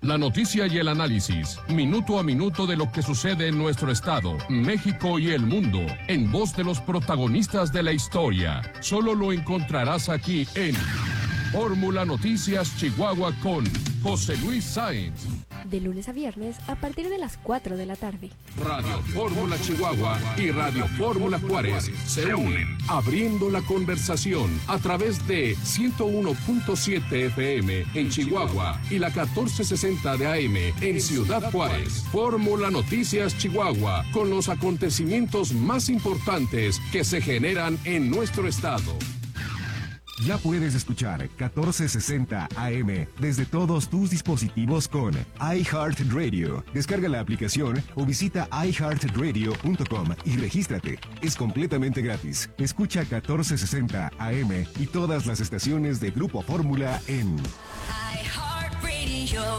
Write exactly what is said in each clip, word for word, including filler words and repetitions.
La noticia y el análisis, minuto a minuto de lo que sucede en nuestro estado, México y el mundo, en voz de los protagonistas de la historia. Solo lo encontrarás aquí en Fórmula Noticias Chihuahua con José Luis Sáenz. De lunes a viernes a partir de las cuatro de la tarde. Radio Fórmula Chihuahua y Radio Fórmula Juárez se unen, abriendo la conversación a través de ciento uno punto siete F M en Chihuahua y la catorce sesenta de A M en Ciudad Juárez. Fórmula Noticias Chihuahua, con los acontecimientos más importantes que se generan en nuestro estado. Ya puedes escuchar catorce sesenta A M desde todos tus dispositivos con iHeartRadio. Descarga la aplicación o visita i heart radio punto com y regístrate. Es completamente gratis. Escucha catorce sesenta A M y todas las estaciones de Grupo Fórmula en iHeartRadio.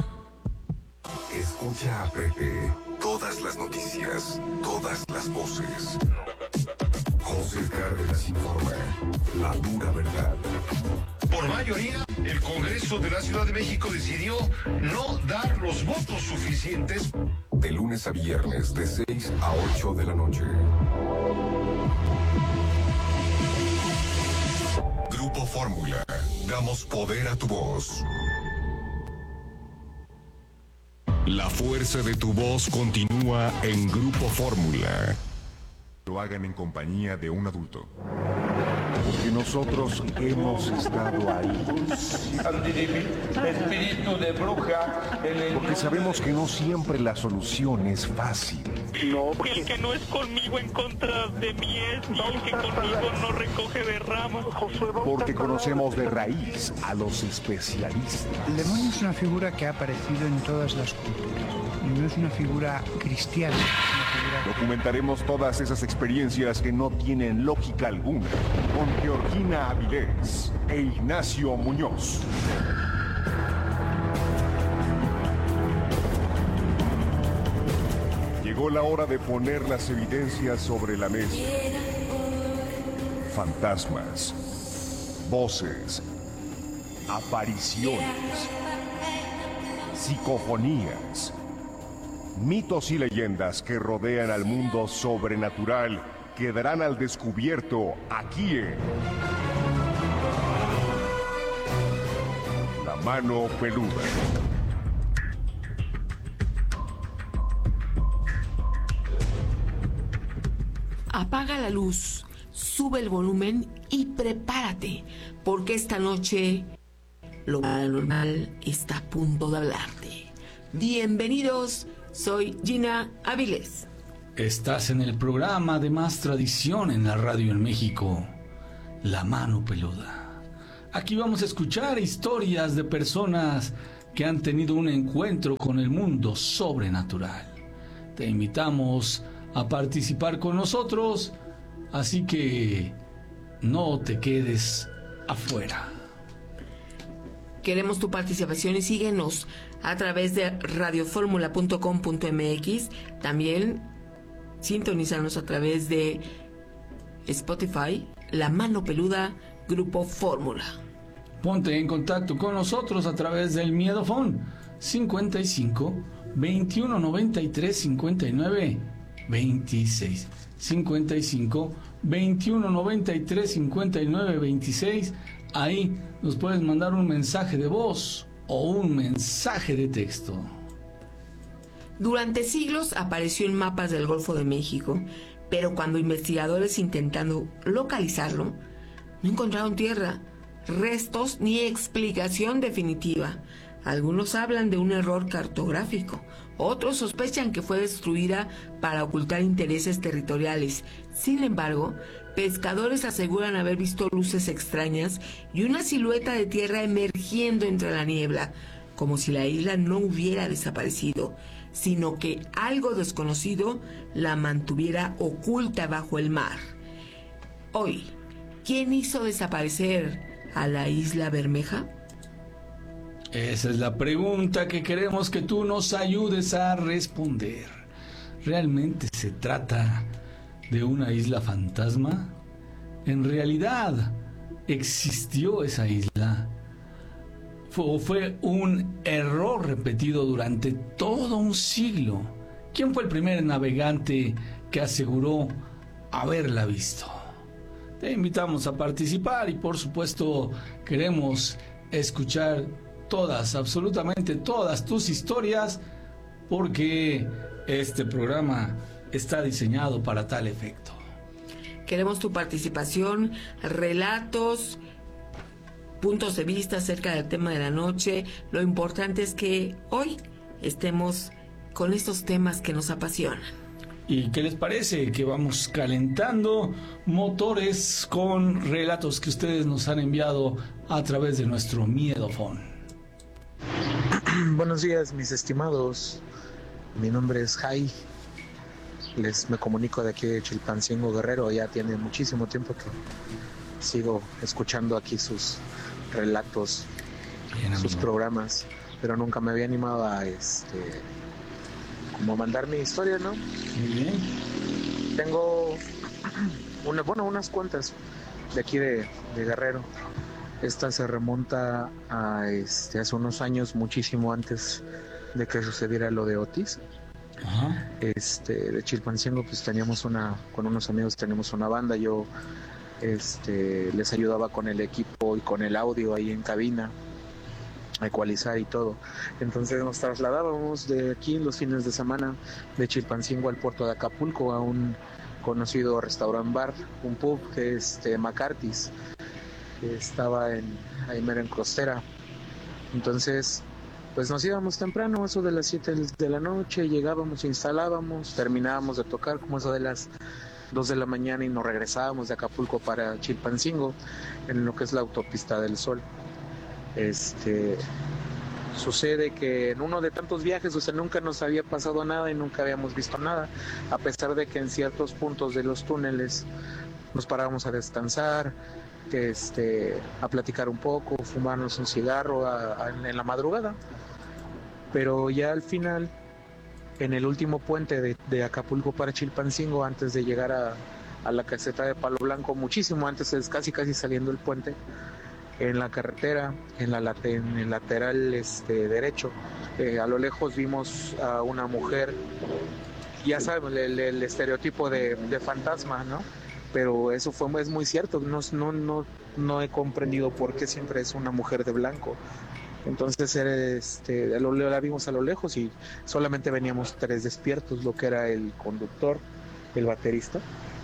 Escucha a Pepe. Todas las noticias, todas las voces. José Cárdenas informa. La dura verdad. Por mayoría, el Congreso de la Ciudad de México decidió no dar los votos suficientes. De lunes a viernes, de seis a ocho de la noche. Grupo Fórmula. Damos poder a tu voz. La fuerza de tu voz continúa en Grupo Fórmula. Lo hagan en compañía de un adulto. Porque nosotros hemos estado ahí. Espíritu de bruja. Porque sabemos que no siempre la solución es fácil. No, porque el que no es conmigo en contra de mí es, y el que conmigo no recoge de ramas. Porque conocemos de raíz a los especialistas. El demonio es una figura que ha aparecido en todas las culturas. Y no es una figura cristiana. Es una figura... Documentaremos todas esas experiencias que no tienen lógica alguna con Georgina Avilés e Ignacio Muñoz. Llegó la hora de poner las evidencias sobre la mesa. Fantasmas, voces, apariciones, psicofonías, mitos y leyendas que rodean al mundo sobrenatural quedarán al descubierto aquí en La Mano Peluda. Apaga la luz, sube el volumen y prepárate, porque esta noche lo paranormal está a punto de hablarte. Bienvenidos, soy Gina Avilés. Estás en el programa de más tradición en la radio en México, La Mano Peluda. Aquí vamos a escuchar historias de personas que han tenido un encuentro con el mundo sobrenatural. Te invitamos a participar con nosotros, así que no te quedes afuera. Queremos tu participación y síguenos a través de radio fórmula punto com punto m x. También sintonízanos a través de Spotify, La Mano Peluda, Grupo Fórmula. Ponte en contacto con nosotros a través del Miedofón cincuenta y cinco, veintiuno noventa y tres, cincuenta y nueve, veintiséis. cincuenta y cinco, veintiuno noventa y tres, cincuenta y nueve, veintiséis. Ahí nos puedes mandar un mensaje de voz o un mensaje de texto. Durante siglos apareció en mapas del Golfo de México, pero cuando investigadores intentando localizarlo, no encontraron tierra, restos ni explicación definitiva. Algunos hablan de un error cartográfico, otros sospechan que fue destruida para ocultar intereses territoriales. Sin embargo, pescadores aseguran haber visto luces extrañas y una silueta de tierra emergiendo entre la niebla, como si la isla no hubiera desaparecido, sino que algo desconocido la mantuviera oculta bajo el mar. Hoy, ¿quién hizo desaparecer a la Isla Bermeja? Esa es la pregunta que queremos que tú nos ayudes a responder. ¿Realmente se trata de una isla fantasma? ¿En realidad existió esa isla? fue, fue un error repetido durante todo un siglo? ¿Quién fue el primer navegante que aseguró haberla visto? Te invitamos a participar y por supuesto queremos escuchar todas, absolutamente todas tus historias, porque este programa está diseñado para tal efecto. Queremos tu participación, relatos, puntos de vista acerca del tema de la noche. Lo importante es que hoy estemos con estos temas que nos apasionan. ¿Y qué les parece? Que vamos calentando motores con relatos que ustedes nos han enviado a través de nuestro Miedofón. Buenos días, mis estimados. Mi nombre es Jai. Les me comunico de aquí de Chilpancingo, Guerrero. Ya tiene muchísimo tiempo que sigo escuchando aquí sus relatos, Bien, sus amigo. programas, pero nunca me había animado a este como mandar mi historia, ¿no? Muy bien. Tengo una, bueno, unas cuantas de aquí de, de Guerrero. Esta se remonta a este hace unos años, muchísimo antes de que sucediera lo de Otis. Ajá. Este, de Chilpancingo, pues teníamos una, con unos amigos teníamos una banda. Yo este les ayudaba con el equipo y con el audio ahí en cabina, a ecualizar y todo. Entonces nos trasladábamos de aquí los fines de semana de Chilpancingo al puerto de Acapulco, a un conocido restaurant bar, un pub que es este, McCarthy's, que estaba en ahí mero en Costera. Entonces pues nos íbamos temprano, eso de las siete de la noche, llegábamos, instalábamos, terminábamos de tocar como eso de las dos de la mañana y nos regresábamos de Acapulco para Chilpancingo, en lo que es la autopista del Sol. Este, sucede que en uno de tantos viajes, o sea, nunca nos había pasado nada y nunca habíamos visto nada, a pesar de que en ciertos puntos de los túneles nos parábamos a descansar, que este, a platicar un poco, fumarnos un cigarro a, a, en la madrugada. Pero ya al final, en el último puente de, de Acapulco para Chilpancingo, antes de llegar a, a la caseta de Palo Blanco, muchísimo antes, es casi casi saliendo el puente, en la carretera, en, la, en el lateral este, derecho, eh, a lo lejos vimos a una mujer, ya saben, el, el estereotipo de, de fantasma, ¿no? Pero eso fue, es muy cierto, no, no, no, no he comprendido por qué siempre es una mujer de blanco. Entonces este, lo, la vimos a lo lejos y solamente veníamos tres despiertos, lo que era el conductor, el baterista,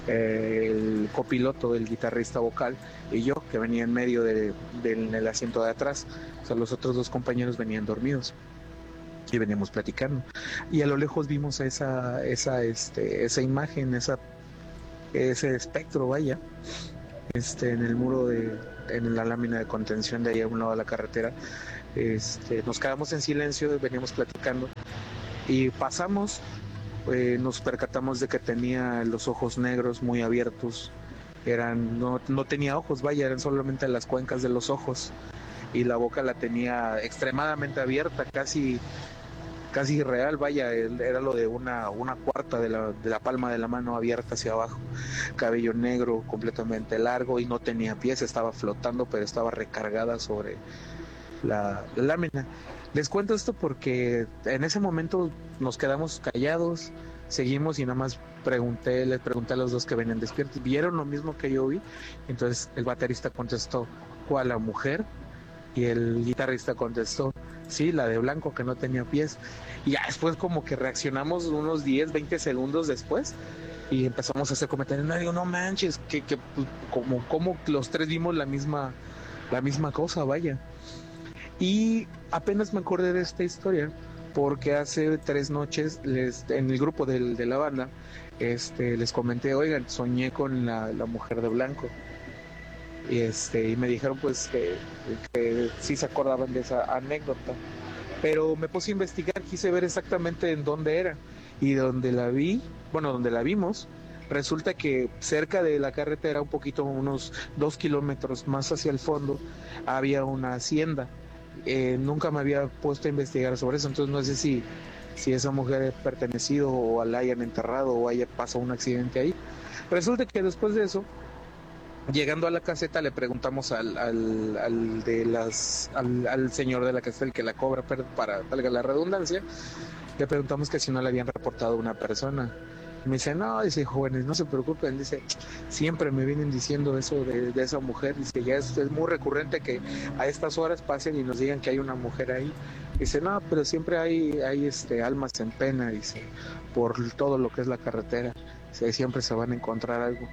el copiloto, el guitarrista vocal y yo, que venía en medio de, de, en el asiento de atrás. O sea, los otros dos compañeros venían dormidos y veníamos platicando. Y a lo lejos vimos esa, esa, este, esa imagen, esa, ese espectro, vaya, este, en el muro de, en la lámina de contención de ahí a un lado de la carretera. Este, nos quedamos en silencio, veníamos platicando y pasamos, eh, nos percatamos de que tenía los ojos negros muy abiertos, eran, no, no tenía ojos, vaya, eran solamente las cuencas de los ojos y la boca la tenía extremadamente abierta, casi, casi irreal, vaya, era lo de una, una cuarta de la, de la palma de la mano abierta hacia abajo, cabello negro completamente largo y no tenía pies, estaba flotando pero estaba recargada sobre La, la lámina. Les cuento esto porque en ese momento nos quedamos callados, seguimos y nada más pregunté, les pregunté a los dos que venían despiertos, ¿vieron lo mismo que yo vi? Entonces el baterista contestó, ¿cuál, la mujer? Y el guitarrista contestó, sí, la de blanco que no tenía pies. Y ya después como que reaccionamos unos diez, veinte segundos después y empezamos a hacer comentarios, no, digo, no manches, que, que como, como los tres vimos la misma, la misma cosa, vaya. Y apenas me acordé de esta historia porque hace tres noches les, en el grupo de, de la banda este, les comenté, oigan, soñé con la, la mujer de blanco y, este, y me dijeron pues que, que sí se acordaban de esa anécdota, pero me puse a investigar, quise ver exactamente en dónde era y donde la vi, bueno, donde la vimos, resulta que cerca de la carretera, un poquito, unos dos kilómetros más hacia el fondo, había una hacienda. Eh, nunca me había puesto a investigar sobre eso, entonces no sé si, si esa mujer ha pertenecido o la hayan enterrado o haya pasado un accidente ahí. Resulta que después de eso Llegando a la caseta le preguntamos al, al, al de las al, al señor de la caseta, el que la cobra, para valga la redundancia, le preguntamos que si no le habían reportado una persona. Y me dice, no, dice, jóvenes, no se preocupen, dice, siempre me vienen diciendo eso de, de esa mujer, dice, ya es, es muy recurrente que a estas horas pasen y nos digan que hay una mujer ahí. Dice, no, pero siempre hay, hay este almas en pena, dice, por todo lo que es la carretera, dice, siempre se van a encontrar algo.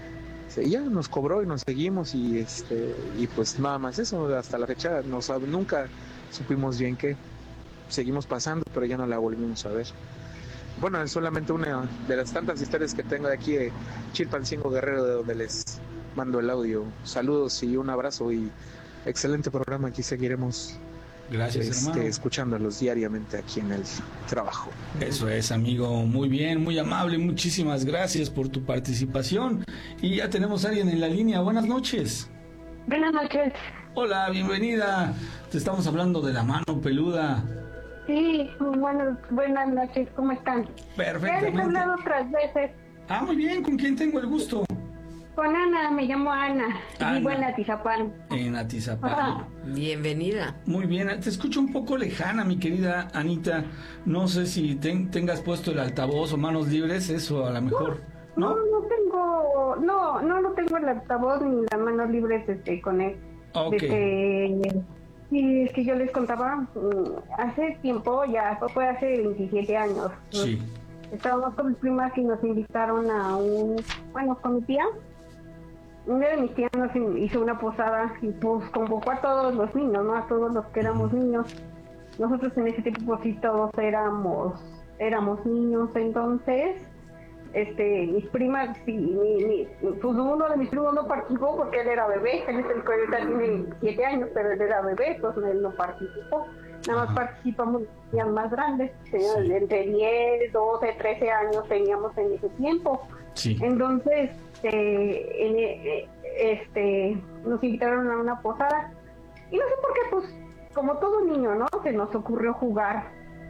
Y ya nos cobró y nos seguimos y este y pues nada más eso, hasta la fecha no sabe, nunca supimos bien qué. Seguimos pasando, pero ya no la volvimos a ver. Bueno, es solamente una de las tantas historias que tengo de aquí de Chilpancingo Guerrero, de donde les mando el audio. Saludos y un abrazo y excelente programa. Aquí seguiremos Gracias, este, hermano. escuchándolos diariamente aquí en el trabajo. Eso es, amigo, muy bien, muy amable, muchísimas gracias por tu participación. Y ya tenemos a alguien en la línea. Buenas noches. Buenas noches. Hola, bienvenida. Te estamos hablando de la mano peluda. Sí, bueno, buenas noches, ¿cómo están? Perfectamente. Ya les he hablado otras veces. Ah, muy bien, ¿con quién tengo el gusto? Con Ana, me llamo Ana, Ana. vivo en Atizapán. En Atizapán. Ajá. Bienvenida. Muy bien, te escucho un poco lejana, mi querida Anita. No sé si ten, tengas puesto el altavoz o manos libres, eso a lo mejor. No, no, no tengo, no, no, no tengo el altavoz ni las manos libres este, con él. Ok. Este, y es que yo les contaba, hace tiempo, ya fue hace veintisiete años. Sí. Estábamos con mis primas y nos invitaron a un, bueno, con mi tía. Una de mis tías nos hizo una posada y pues convocó a todos los niños, ¿no? A todos los que éramos niños. Nosotros en ese tiempo pues sí todos éramos, éramos niños, entonces, este, mis primas, sí, mi, mi, pues uno de mis primos no participó porque él era bebé, él es el que ahorita tiene siete años, pero él era bebé, entonces él no participó. Nada más participamos ya más grandes, sí. Entre diez, doce, trece años teníamos en ese tiempo. Sí. Entonces, este, en, este, nos invitaron a una posada y no sé por qué, pues, como todo niño, ¿no? Se nos ocurrió jugar.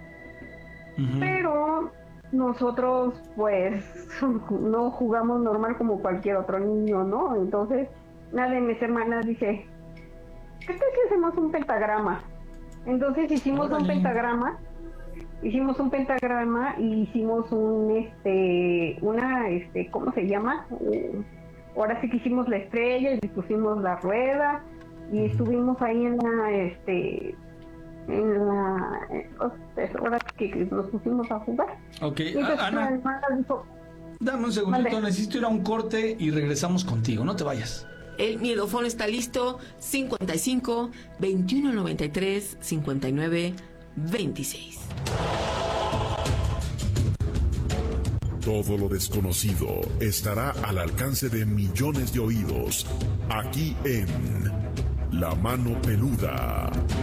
Uh-huh. Pero nosotros, pues, no jugamos normal como cualquier otro niño, ¿no? Entonces, una de mis hermanas dice, ¿qué tal si hacemos un pentagrama? Entonces hicimos Órale. un pentagrama, hicimos un pentagrama y hicimos un, este, una, este, ¿cómo se llama? Uh, ahora sí que hicimos la estrella y pusimos la rueda y estuvimos ahí en la, este, en la, eh, ahora sí que nos pusimos a jugar. Ok, y entonces, Ana, hermana dijo, dame un segundito, vale. necesito ir a un corte y regresamos contigo, no te vayas. El miedofón está listo, cincuenta y cinco, veintiuno noventa y tres, cincuenta y nueve, veintiséis. Todo lo desconocido estará al alcance de millones de oídos, aquí en La Mano Peluda.